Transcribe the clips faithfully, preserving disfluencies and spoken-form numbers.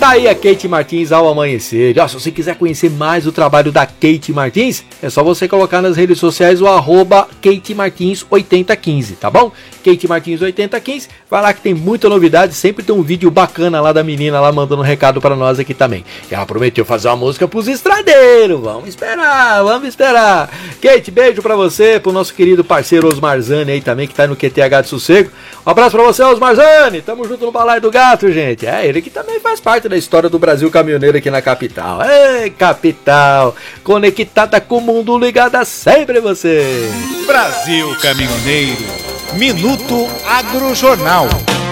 Tá aí a Kate Martins ao amanhecer. Ó, se você quiser conhecer mais o trabalho da Kate Martins, é só você colocar nas redes sociais o arroba Kate Martins oitenta quinze, tá bom? Kate Martins oitenta quinze, vai lá que tem muita novidade, sempre tem um vídeo bacana lá da menina lá mandando um recado pra nós aqui também. E ela prometeu fazer uma música pros estradeiros, vamos esperar, vamos esperar. Kate, beijo pra você, pro nosso querido parceiro Osmar Zani aí também, que tá no Q T H de Sossego. Um abraço pra você, Osmar Zani, tamo junto no Balaio do Gato, gente. É, ele que também faz parte da história do Brasil caminhoneiro aqui na capital. Ei, capital, conectada com o mundo, ligada sempre você. Brasil Caminhoneiro, Minuto Agrojornal.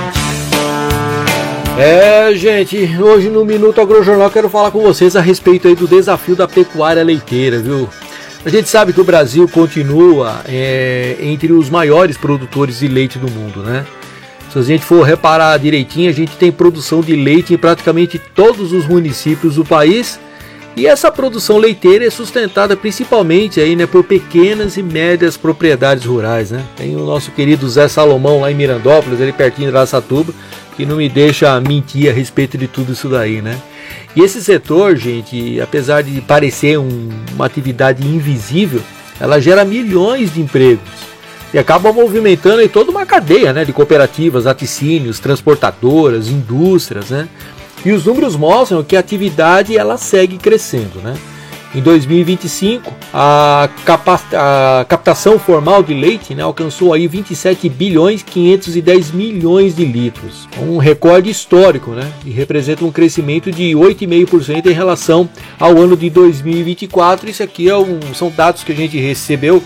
É, gente, hoje no Minuto Agrojornal quero falar com vocês a respeito aí do desafio da pecuária leiteira, viu? A gente sabe que o Brasil continua é, entre os maiores produtores de leite do mundo, né? Se a gente for reparar direitinho, a gente tem produção de leite em praticamente todos os municípios do país. E essa produção leiteira é sustentada principalmente aí, né, por pequenas e médias propriedades rurais, né? Tem o nosso querido Zé Salomão lá em Mirandópolis, ele pertinho de Araçatuba, que não me deixa mentir a respeito de tudo isso daí, né? E esse setor, gente, apesar de parecer um, uma atividade invisível, ela gera milhões de empregos. E acaba movimentando aí toda uma cadeia, né, de cooperativas, laticínios, transportadoras, indústrias, né? E os números mostram que a atividade ela segue crescendo, né? Em dois mil e vinte e cinco, a, capa a captação formal de leite, né, alcançou aí vinte e sete bilhões quinhentos e dez milhões de litros. Um recorde histórico, né? E representa um crescimento de oito vírgula cinco por cento em relação ao ano de dois mil e vinte e quatro. Isso aqui é um, são dados que a gente recebeu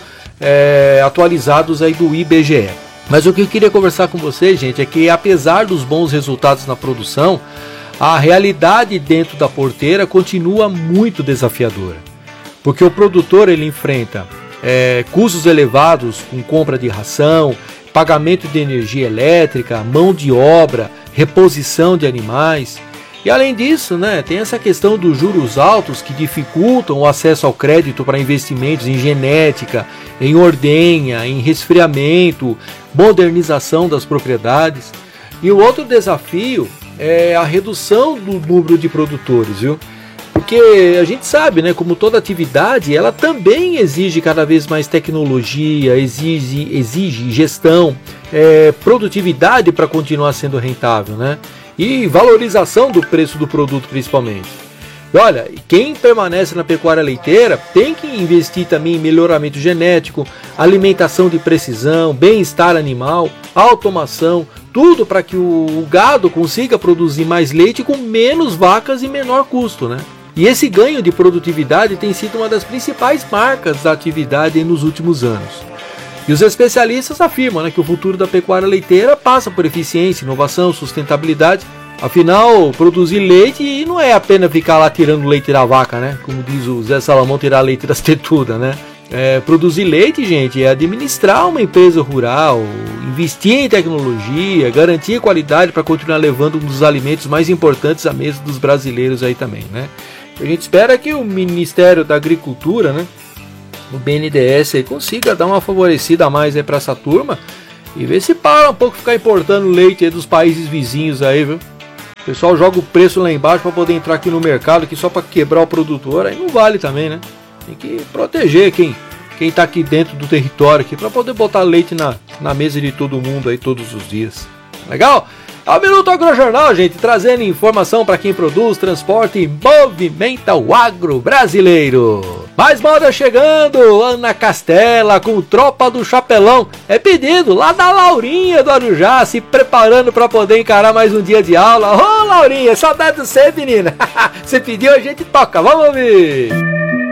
É, atualizados aí do I B G E. Mas o que eu queria conversar com vocês, gente, é que apesar dos bons resultados na produção, a realidade dentro da porteira continua muito desafiadora, porque o produtor ele enfrenta é, custos elevados com compra de ração, pagamento de energia elétrica, mão de obra, reposição de animais. E além disso, né, tem essa questão dos juros altos que dificultam o acesso ao crédito para investimentos em genética, em ordenha, em resfriamento, modernização das propriedades. E o outro desafio é a redução do número de produtores, viu? Porque a gente sabe, né, como toda atividade, ela também exige cada vez mais tecnologia, exige, exige gestão, é, produtividade para continuar sendo rentável, né? E valorização do preço do produto principalmente. E olha, quem permanece na pecuária leiteira tem que investir também em melhoramento genético, alimentação de precisão, bem-estar animal, automação, tudo para que o gado consiga produzir mais leite com menos vacas e menor custo, né? E esse ganho de produtividade tem sido uma das principais marcas da atividade nos últimos anos. E os especialistas afirmam, né, que o futuro da pecuária leiteira passa por eficiência, inovação, sustentabilidade. Afinal, produzir leite não é apenas ficar lá tirando leite da vaca, né? Como diz o Zé Salomão, tirar leite das tetudas, né? É, produzir leite, gente, é administrar uma empresa rural, investir em tecnologia, garantir qualidade para continuar levando um dos alimentos mais importantes à mesa dos brasileiros aí também, né? A gente espera que o Ministério da Agricultura, né, o B N D E S aí consiga dar uma favorecida a mais aí para essa turma e ver se para um pouco ficar importando leite aí dos países vizinhos aí, viu? O pessoal joga o preço lá embaixo para poder entrar aqui no mercado, que só para quebrar o produtor, aí não vale também, né? Tem que proteger quem quem tá aqui dentro do território aqui para poder botar leite na, na mesa de todo mundo aí todos os dias. Legal? É o Minuto Agrojornal, gente, trazendo informação para quem produz, transporta e movimenta o agro brasileiro. Mais moda chegando, Ana Castela com Tropa do Chapelão. É pedido lá da Laurinha do Arujá, se preparando para poder encarar mais um dia de aula. Ô, Laurinha, saudade de você, menina. Você pediu, a gente toca, vamos ouvir.